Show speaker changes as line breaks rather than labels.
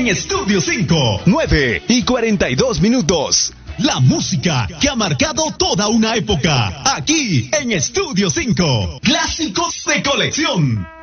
en Estudio 5.
9:42.
La música que ha marcado toda una época. Aquí en Estudio 5. Clásicos de colección.